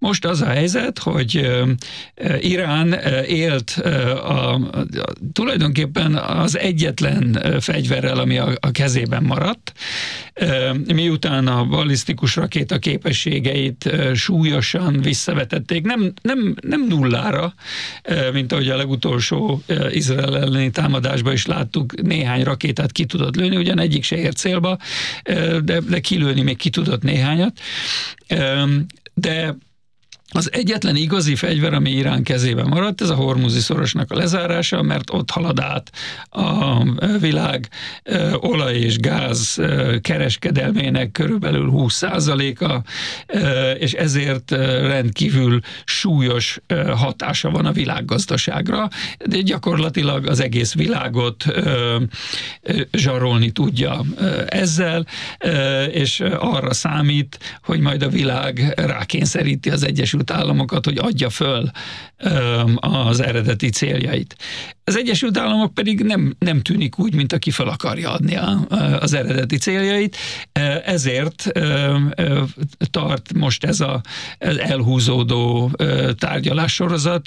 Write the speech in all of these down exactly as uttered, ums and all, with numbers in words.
Most az a helyzet, hogy Irán élt a, a, tulajdonképpen az egyetlen fegyverrel, ami a, a kezében maradt, miután a ballisztikus rakéta képességeit súlyosan visszavetették, nem, nem, nem nullára, mint ahogy a legutolsó Izrael elleni támadásban is láttuk, néhány rakétát ki tudott lőni, ugyan egyik se ért célba, de, de kilőni még ki tudott néhányat. De az egyetlen igazi fegyver, ami Irán kezében maradt, ez a Hormuzi szorosnak a lezárása, mert ott halad át a világ olaj és gáz kereskedelmének körülbelül húsz százaléka, és ezért rendkívül súlyos hatása van a világgazdaságra, de gyakorlatilag az egész világot zsarolni tudja ezzel, és arra számít, hogy majd a világ rákényszeríti az Egyesült Államokat, hogy adja föl az eredeti céljait. Az Egyesült Államok pedig nem, nem tűnik úgy, mint aki fel akarja adni az eredeti céljait, ezért tart most ez az elhúzódó tárgyalássorozat.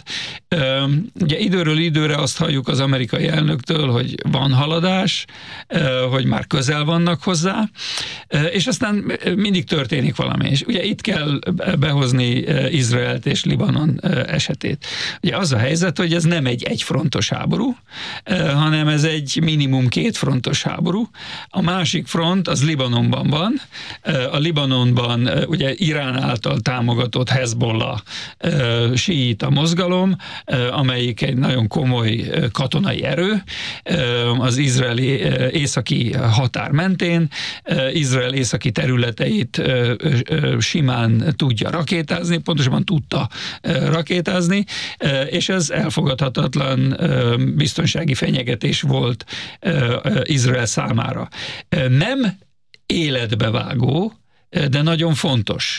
Ugye időről időre azt halljuk az amerikai elnöktől, hogy van haladás, hogy már közel vannak hozzá, és aztán mindig történik valami. És ugye itt kell behozni Izraelt és Libanon esetét. Ugye az a helyzet, hogy ez nem egy egyfrontos háború, hanem ez egy minimum kétfrontos háború. A másik front az Libanonban van. A Libanonban ugye Irán által támogatott Hezbollah síita mozgalom, amelyik egy nagyon komoly katonai erő az izraeli északi határ mentén. Izrael északi területeit simán tudja rakétázni, pontosabban tudta rakétázni, és ez elfogadhatatlan biztonsági fenyegetés volt Izrael számára. Nem életbevágó, de nagyon fontos.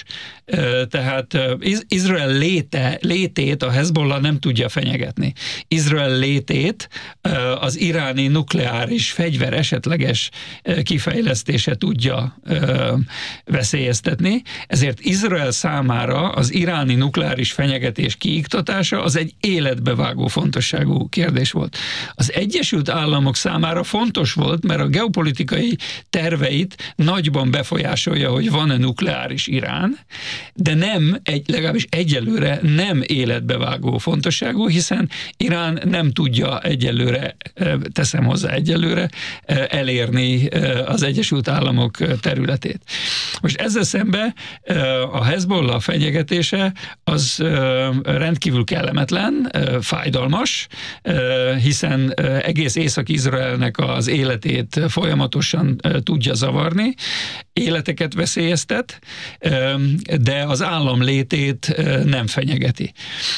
Tehát Izrael léte, létét a Hezbollah nem tudja fenyegetni. Izrael létét az iráni nukleáris fegyver esetleges kifejlesztése tudja veszélyeztetni, ezért Izrael számára az iráni nukleáris fenyegetés kiiktatása az egy életbevágó fontosságú kérdés volt. Az Egyesült Államok számára fontos volt, mert a geopolitikai terveit nagyban befolyásolja, hogy van-e nukleáris Irán, de nem, egy, legalábbis egyelőre nem életbevágó fontosságú, hiszen Irán nem tudja egyelőre, teszem hozzá egyelőre, elérni az Egyesült Államok területét. Most ezzel szemben a Hezbollah fenyegetése az rendkívül kellemetlen, fájdalmas, hiszen egész Észak-Izraelnek az életét folyamatosan tudja zavarni, életeket veszélyeztet, de az állam létét nem fenyegeti.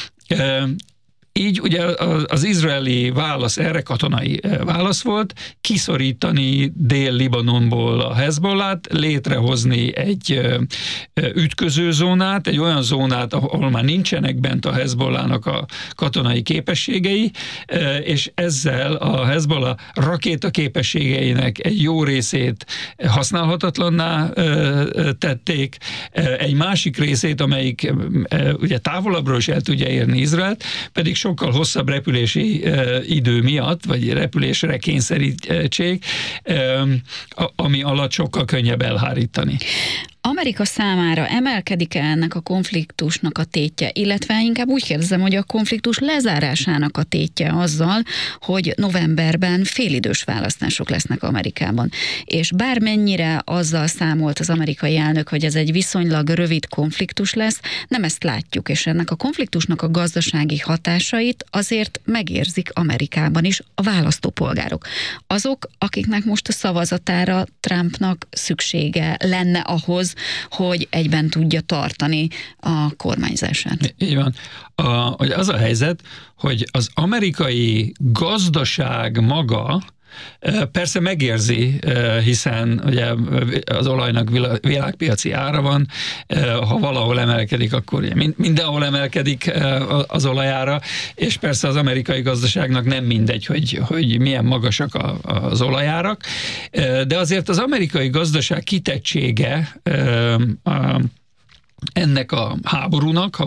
Így ugye az izraeli válasz erre katonai válasz volt, kiszorítani Dél-Libanonból a Hezbollát, létrehozni egy ütközőzónát, egy olyan zónát, ahol már nincsenek bent a Hezbollának a katonai képességei, és ezzel a Hezbollah rakéta képességeinek egy jó részét használhatatlanná tették, egy másik részét, amelyik ugye távolabbról is el tudja érni Izraelt, pedig sokkal hosszabb repülési uh, idő miatt, vagy repülésre kényszerítség, uh, ami alatt sokkal könnyebb elhárítani. Amerika számára emelkedik-e ennek a konfliktusnak a tétje, illetve inkább úgy kérdezem, hogy a konfliktus lezárásának a tétje azzal, hogy novemberben félidős választások lesznek Amerikában. És bármennyire azzal számolt az amerikai elnök, hogy ez egy viszonylag rövid konfliktus lesz, nem ezt látjuk, és ennek a konfliktusnak a gazdasági hatásait azért megérzik Amerikában is a választópolgárok. Azok, akiknek most a szavazatára Trumpnak szüksége lenne ahhoz, hogy egyben tudja tartani a kormányzását. Így van. A, hogy az a helyzet, hogy az amerikai gazdaság maga persze megérzi, hiszen ugye az olajnak világpiaci ára van, ha valahol emelkedik, akkor mindenhol emelkedik az olajára, és persze az amerikai gazdaságnak nem mindegy, hogy, hogy milyen magasak az olajárak, de azért az amerikai gazdaság kitettsége ennek a háborúnak, ha